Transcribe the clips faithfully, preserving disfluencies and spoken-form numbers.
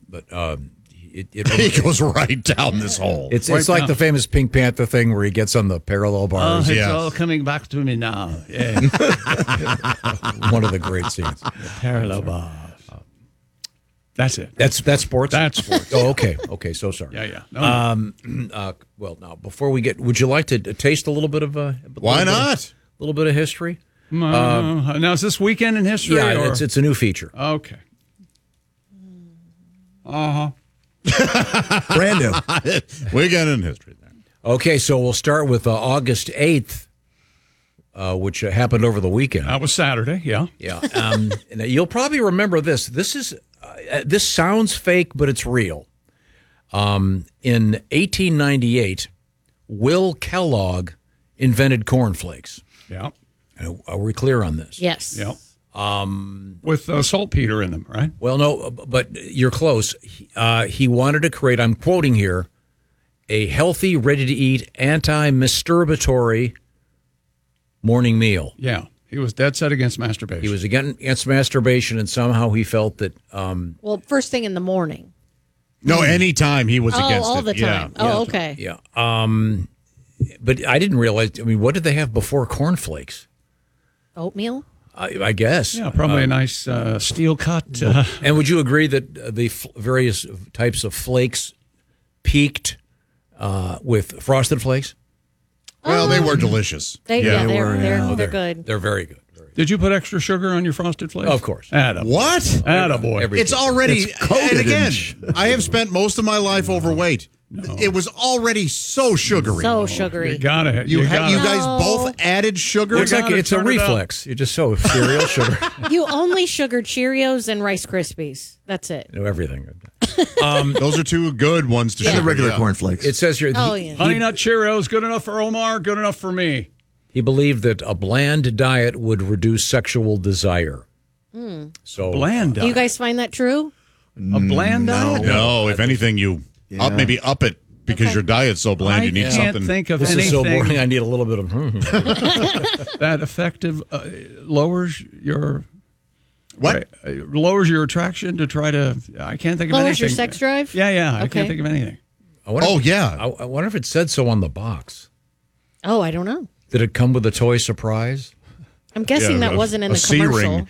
but um, it, it he goes right down this hole. It's Right it's like down. the famous Pink Panther thing where he gets on the parallel Oh, bars. it's yes. all coming back to me now. Yeah. One of the great scenes. Parallel bars. That's it. That's that's sports. That's sports. Oh, okay, okay. So sorry. Yeah, yeah. No, Um. Uh, well, now before we get, would you like to taste a little bit of uh, a Why little bit of- not? A little bit of history. no. Uh, now, is this weekend in history? Yeah, or? it's it's a new feature. Okay. Uh-huh. Brand new. We got in history there. Okay, so we'll start with uh, August eighth, uh, which uh, happened over the weekend. That was Saturday, yeah. Yeah, um, and you'll probably remember this. This is uh, this sounds fake, but it's real. Um, in eighteen ninety-eight, Will Kellogg invented cornflakes. Yeah. Uh, Are we clear on this? Yes. Yeah. Um, With uh, saltpeter in them, right? Well, no, but you're close. He, uh, he wanted to create, I'm quoting here, a healthy, ready-to-eat, anti-masturbatory morning meal. Yeah. He was dead set against masturbation. He was against, against masturbation, and somehow he felt that... Um, Well, first thing in the morning. No, anytime he was Oh, against all it. the time. Yeah. Oh, okay. yeah. Um, but I didn't realize, I mean, what did they have before cornflakes? Oatmeal? I, I guess. Yeah, probably a nice uh, steel cut. Uh, And would you agree that uh, the f- various types of flakes peaked uh, with Frosted Flakes? Well, they were delicious. They, yeah, Yeah. they're, were, they're, yeah. they're good. They're very good. Very good. did you put extra sugar on your Frosted Flakes? Of course. Attaboy. What? Attaboy. Every- It's already, It's coated and again, in- I have spent most of my life overweight. It was already so sugary. So You sugary. got it. you You, ha- got you it. guys No. both added sugar. It's like gotta it's a turn it up. reflex. You just so cereal sugar. You only sugar Cheerios and Rice Krispies. That's it. You know, everything. Those are two good ones to And sugar. the regular yeah. cornflakes. It says here. Oh, he, yeah. Honey Nut Cheerios, good enough for Omar, good enough for me. he believed that a bland diet would reduce sexual desire. So Bland Do you diet. guys find that true? A bland diet? No, if anything, you up Yeah. maybe up it because Okay. your diet's so bland. I you need can't something. think of This anything is so boring. I need a little bit of. that effective uh, lowers your What? uh, lowers your attraction to try to. I can't think of Lowers anything. your sex drive? Yeah, yeah. I Okay. can't think of anything. I wonder Oh if- yeah. I, I wonder if it said so on the box. Oh, I don't know. Did it come with a toy surprise? I'm guessing Yeah, that a- wasn't in a the C commercial. ring.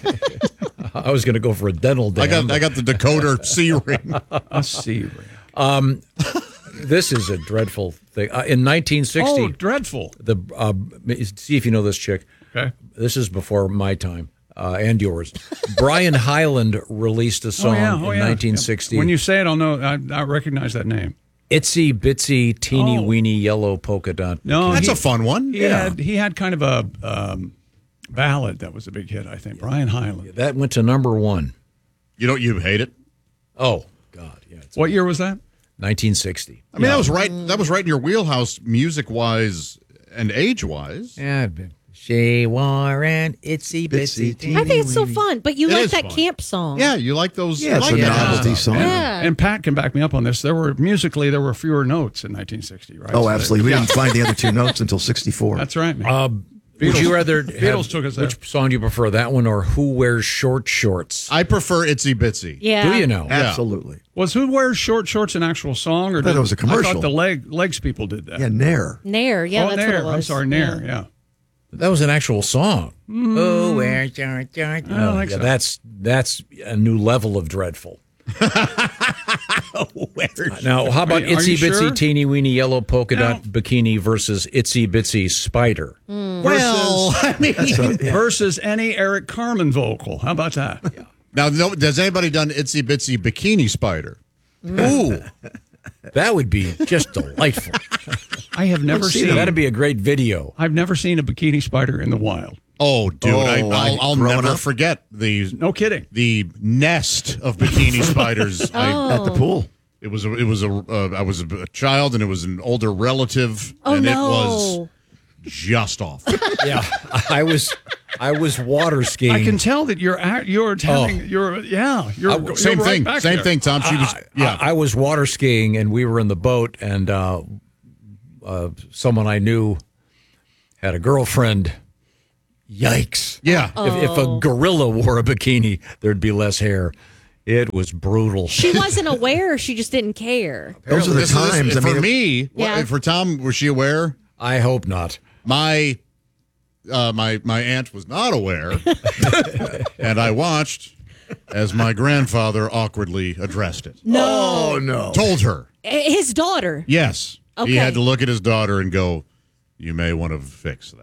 I was going to go for a dental dam. I got I got the decoder C ring. A C ring. This is a dreadful thing. Uh, in nineteen sixty, Oh, dreadful. the uh, see if you know this chick. Okay. This is before my time uh, and yours. Brian Hyland released a song oh yeah. Oh in yeah. nineteen sixty. When you say it, I'll know. I, I recognize that name. Itsy bitsy teeny Oh. weeny yellow polka dot. No, That's he, a fun one. He had he had kind of a um, ballad that was a big hit. I think Brian Hyland. That went to number one. You don't you hate it? Oh God, yeah. It's What year was that? nineteen sixty. I mean, that was right. That was right in your wheelhouse, music wise and age wise. Yeah, she wore an itsy bitsy. Bitsy teeny I think it's so weeny- fun, but you It like is that fun. camp song. Yeah, you like those? Yeah, you it's like a that novelty stuff. song. Yeah. And Pat can back me up on this. There were musically there were fewer notes in nineteen sixty, right? Oh, So absolutely. We didn't find the other two notes until sixty-four. That's right, man. Uh, would you rather Beatles have, took us there. which song do you prefer, that one or Who Wears Short Shorts? I prefer Itsy Bitsy. Yeah. Do you know? Absolutely. Was Who Wears Short Shorts an actual song, or thought did, it was a I commercial. thought the leg legs people did that. Yeah, Nair. Nair. Yeah, oh, that's Nair. what it was. I'm sorry, Nair. Yeah. That was an actual song. Who wears short shorts? I don't think yeah, so. That's that's a new level of dreadful. Now, how about Are you- are Itsy you Bitsy sure? Teeny Weeny Yellow Polka No. Dot Bikini versus Itsy Bitsy Spider? Well, I mean, Versus any Eric Carmen vocal. How about that? now no, has anybody done Itsy Bitsy Bikini Spider? Ooh, that would be just delightful. I have never seen. That'd be a great video. I've never seen a bikini spider in the wild. Oh, dude, Oh, I, I- I'll, I'll growing never up? forget the No kidding. the nest of bikini spiders. I, At the pool. it was a, it was a uh, I was a child and it was an older relative Oh, and no. it was just off. Yeah, I was I was water skiing. I can tell that you're at, you're telling Oh. you're yeah you're I- Same you're right thing, back same there. thing. Tom, she was I, yeah. I, I was water skiing, and we were in the boat, and uh, uh, someone I knew had a girlfriend. Yikes! yeah. If, if a gorilla wore a bikini, there'd be less hair. It was brutal. She wasn't aware. She just didn't care. Those are the This is- times. I for mean, me, Yeah. for Tom, was she aware? I hope not. My uh, my my aunt was not aware, and I watched as my grandfather awkwardly addressed it. oh no. Told her, His daughter. yes. Okay. He had to look at his daughter and go, "You may want to fix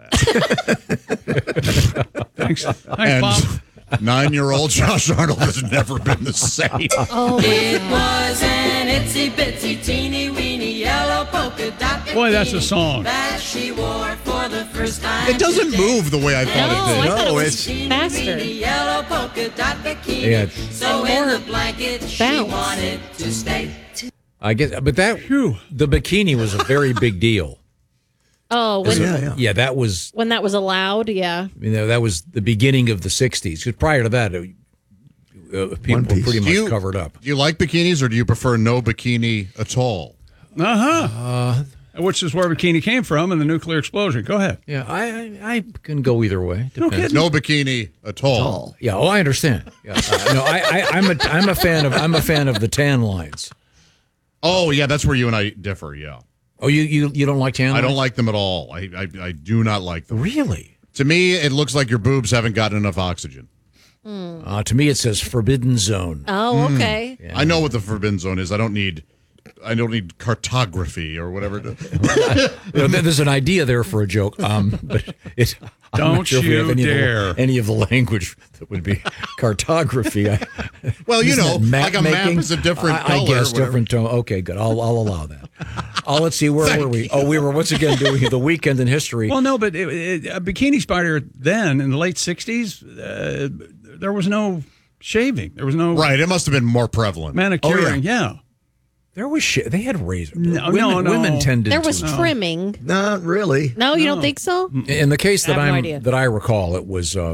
that." Thanks, Thanks and Bob. nine-year-old Josh Arnold has never been the same. Oh, It was an itsy bitsy teeny weeny yellow polka dot Boy, that's a bikini song. that she wore for the first time. It doesn't today. move the way I No, thought I it did. thought it No, was it's- Teeny faster. weeny yellow polka dot bikini. Yeah. So And in more the blanket she bounce. wanted to stay. I guess, but that Phew. the bikini was a very big deal. Oh, when, Yeah, yeah. Yeah, that was. when that was allowed, yeah. You know, that was the beginning of the sixties. Because prior to that, uh, uh, people were Piece. pretty Do much you, covered up. do you like bikinis or do you prefer no bikini at all? Uh-huh. Which is where bikini came from in the nuclear explosion. Go ahead. Yeah, I I, I can go either way. No Depends. kidding. No bikini at all. Yeah, oh, I understand. Yeah, uh, no, I, I I'm a I'm a fan of I'm a fan of the tan lines. Oh, yeah, that's where you and I differ, yeah. Oh, you you, you don't like tan lines? I don't like them at all. I, I, I do not like them. Really. To me, it looks like your boobs haven't gotten enough oxygen. Uh, to me, it saes forbidden zone. Oh, okay. I know what the forbidden zone is. I don't need I don't need cartography or whatever. to- You know, there- there's an idea there for a joke, um, but it. I'm not Don't sure if we have you any dare. Of the, any of the language that would be cartography. I, Well, you Isn't know, that map like a map making? is a different I, color. I guess whatever. different tone. Okay, good. I'll I'll allow that. Oh, let's see. Where Thank were we? you. Oh, we were once again doing the weekend in history. Well, no, but it, it, a bikini spider then in the late sixties, uh, there was no shaving. There was no Right, it must have been more prevalent. manicuring. yeah. There was shit. They had razor. No, women, no, no. Women tended There was to. trimming. Not really. No, you don't think so? In the case that I have no I'm idea. that I recall, it was. Uh,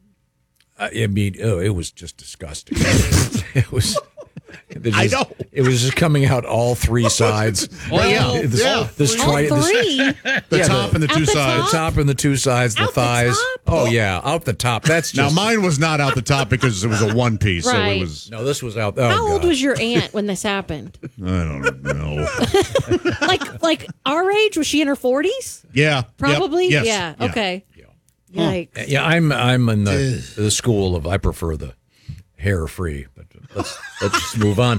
I mean, oh, it was just disgusting. it was. it I just- know. It was just coming out all three sides. Oh, yeah. This, Yeah. this All tri- this- three? The Yeah, top the- and the At two the sides. the top and the two sides, the Out the thighs. top? Oh yeah, out the top. That's Now just. mine was not out the top because it was a one piece, so Right. it was No, this was out. Oh, How old God. was your aunt when this happened? I don't know. Like like our age? Was she in her forties? Yeah. yep, Probably? yes, Yeah. Okay. Yikes. Yeah, I'm I'm in the, the school of I prefer the hair free, but let's let's just move on.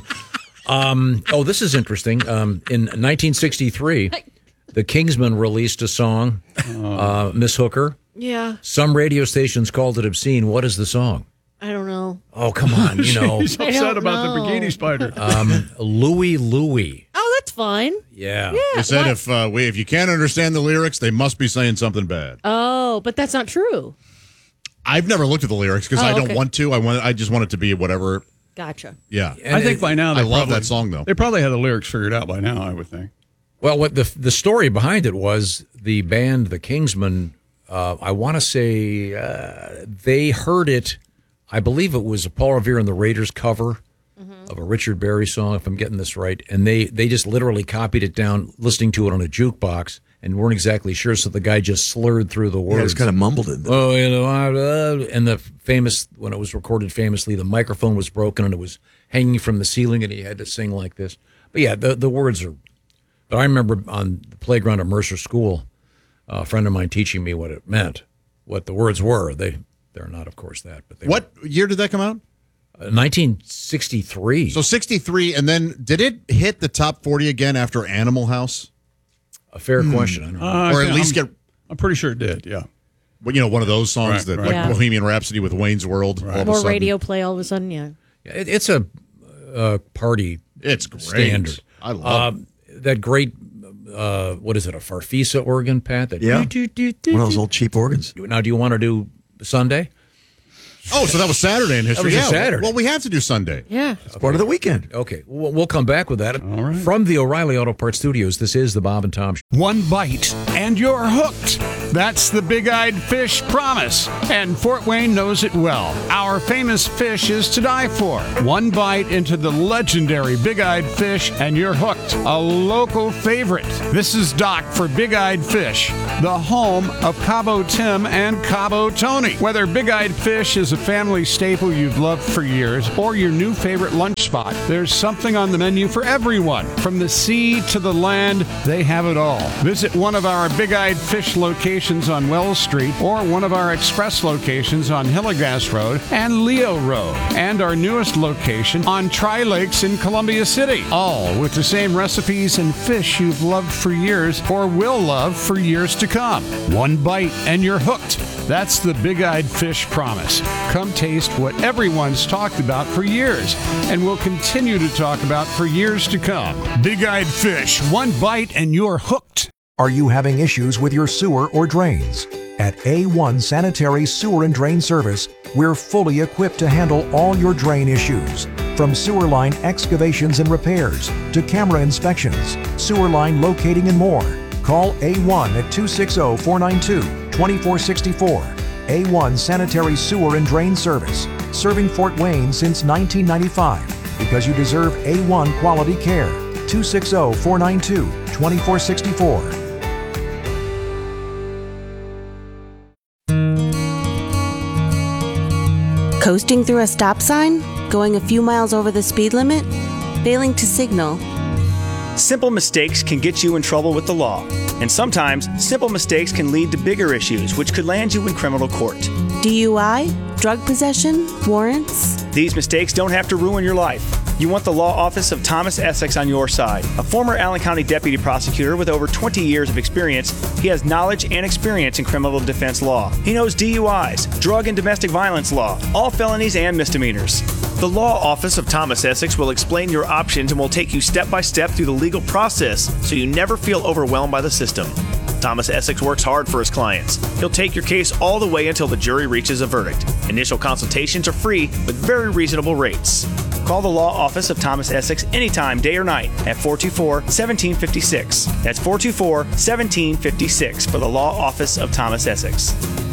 Um, oh, this is interesting. Um, in nineteen sixty-three, the Kingsmen released a song, uh, Miss Hooker. Yeah. Some radio stations called it obscene. What is the song? I don't know. Oh, come on, you know, He's I upset don't about the know. bikini spider. um, Louie Louie. Oh, that's fine. Yeah. They said what? if uh, we if you can't understand the lyrics, they must be saying something bad. Oh, but that's not true. I've never looked at the lyrics because Oh, I don't okay. want to. I want I just want it to be whatever. Gotcha. Yeah. And I think it- by now they I love probably- that song, though. They probably had the lyrics figured out by now. I would think. Well, what the the story behind it was the band, the Kingsmen. Uh, I want to say uh, they heard it. I believe it was a Paul Revere and the Raiders cover of a Richard Berry song, if I'm getting this right. And they they just literally copied it down, listening to it on a jukebox, and weren't exactly sure. So the guy just slurred through the Yeah, words. just kind of mumbled it. Oh, you know, I, uh, and the famous when it was recorded famously, the microphone was broken and it was hanging from the ceiling, and he had to sing like this. But yeah, the the words are. But I remember on the playground at Mercer School, a friend of mine teaching me what it meant, what the words were. They they're not, of course, that. But they What year did that come out? were, uh, nineteen sixty-three. So sixty-three, and then did it hit the top forty again after Animal House? a fair question. I don't know. Uh, Or I at think- least I'm, get, I'm pretty sure it did. Yeah. well, you know, one of those songs Right, that, right. like Yeah. Bohemian Rhapsody with Wayne's World. All of a More sudden. radio play all of a sudden, yeah. It, it's a uh, party It's great. standard. I love Um, that great. Uh, what is it? A Farfisa organ, Pat? That Yeah. do, do, do, One of those do. old cheap organs. Now, do you want to do Sunday? Oh, so that was Saturday in history. was yeah. a Saturday. Well, we have to do Sunday. Yeah. It's part of the weekend. Okay, we'll, we'll come back with that. right. From the O'Reilly Auto Parts Studios, this is the Bob and Tom Show. One bite and you're hooked. That's the big-eyed fish promise, and Fort Wayne knows it well. Our famous fish is to die for. One bite into the legendary big-eyed fish, and you're hooked. A local favorite. This is Doc for Big-Eyed Fish, the home of Cabo Tim and Cabo Tony. Whether big-eyed fish is a family staple you've loved for years or your new favorite lunch spot, there's something on the menu for everyone. From the sea to the land, they have it all. Visit one of our Big-Eyed Fish locations on Wells Street or one of our express locations on Hillegas Road and Leo Road, and our newest location on Tri-Lakes in Columbia City, all with the same recipes and fish you've loved for years or will love for years to come. One bite and you're hooked. That's the Big-Eyed Fish promise. Come taste what everyone's talked about for years and will continue to talk about for years to come. Big-Eyed Fish, one bite and you're hooked. Are you having issues with your sewer or drains? At A one Sanitary Sewer and Drain Service, we're fully equipped to handle all your drain issues. From sewer line excavations and repairs to camera inspections, sewer line locating and more. Call A one at two six zero, four nine two, two four six four. A one Sanitary Sewer and Drain Service, serving Fort Wayne since nineteen ninety-five, because you deserve A one quality care. two six zero, four nine two, two four six four. Coasting through a stop sign? Going a few miles over the speed limit? Failing to signal? Simple mistakes can get you in trouble with the law. And sometimes, simple mistakes can lead to bigger issues, which could land you in criminal court. D U I? Drug possession? Warrants? These mistakes don't have to ruin your life. You want the law office of Thomas Essex on your side. A former Allen County deputy prosecutor with over twenty years of experience, he has knowledge and experience in criminal defense law. He knows D U Is, drug and domestic violence law, all felonies and misdemeanors. The law office of Thomas Essex will explain your options and will take you step by step through the legal process so you never feel overwhelmed by the system. Thomas Essex works hard for his clients. He'll take your case all the way until the jury reaches a verdict. Initial consultations are free with very reasonable rates. Call the law office of Thomas Essex anytime, day or night, at four two four, one seven five six. That's four two four, one seven five six for the law office of Thomas Essex.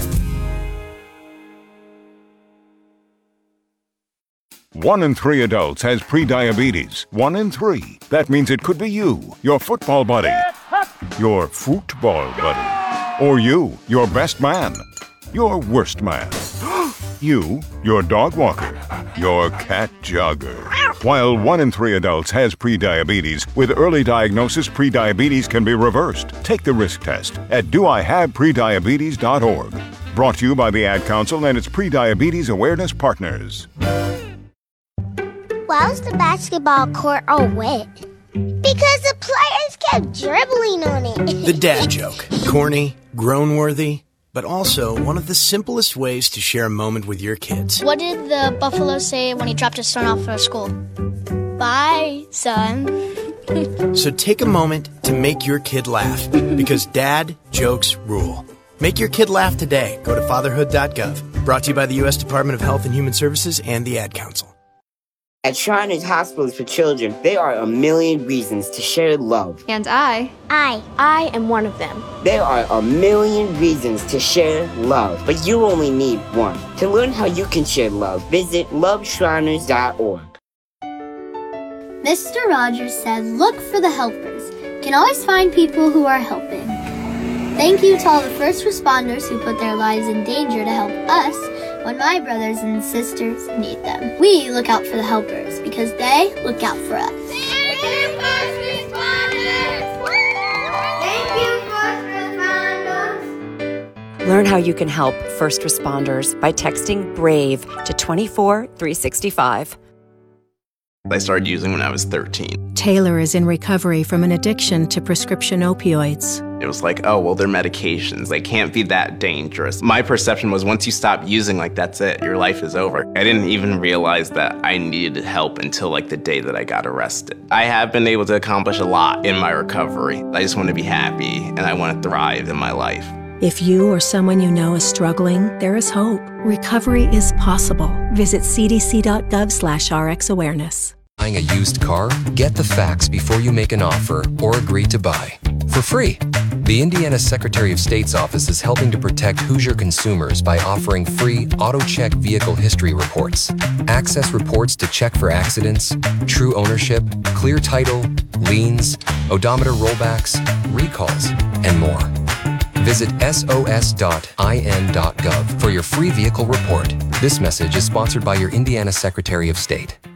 One in three adults has prediabetes. One in three. That means it could be you, your football buddy, your football buddy, or you, your best man, your worst man, you, your dog walker, your cat jogger. While one in three adults has prediabetes, with early diagnosis, prediabetes can be reversed. Take the risk test at do I have prediabetes dot org. Brought to you by the Ad Council and its Prediabetes Awareness Partners. Why was the basketball court all wet? Because the players kept dribbling on it. The dad joke. Corny, groan-worthy, but also one of the simplest ways to share a moment with your kids. What did the buffalo say when he dropped his son off for school? Bye, son. So take a moment to make your kid laugh, because dad jokes rule. Make your kid laugh today. Go to fatherhood dot gov. Brought to you by the U S Department of Health and Human Services and the Ad Council. At Shriners Hospitals for Children, there are a million reasons to share love. And I, I, I am one of them. There are a million reasons to share love, but you only need one. To learn how you can share love, visit love shriners dot org. Mister Rogers said, look for the helpers. You can always find people who are helping. Thank you to all the first responders who put their lives in danger to help us when my brothers and sisters need them. We look out for the helpers because they look out for us. Thank you, first responders! Thank you, first responders! Learn how you can help first responders by texting BRAVE to two four three six five. I started using when I was thirteen. Taylor is in recovery from an addiction to prescription opioids. It was like, oh, well, they're medications. They can't be that dangerous. My perception was once you stop using, like, that's it. Your life is over. I didn't even realize that I needed help until, like, the day that I got arrested. I have been able to accomplish a lot in my recovery. I just want to be happy, and I want to thrive in my life. If you or someone you know is struggling, there is hope. Recovery is possible. Visit c d c dot gov slash r x awareness. Buying a used car? Get the facts before you make an offer or agree to buy. For free. The Indiana Secretary of State's office is helping to protect Hoosier consumers by offering free AutoCheck vehicle history reports. Access reports to check for accidents, true ownership, clear title, liens, odometer rollbacks, recalls, and more. Visit S O S dot I N dot gov for your free vehicle report. This message is sponsored by your Indiana Secretary of State.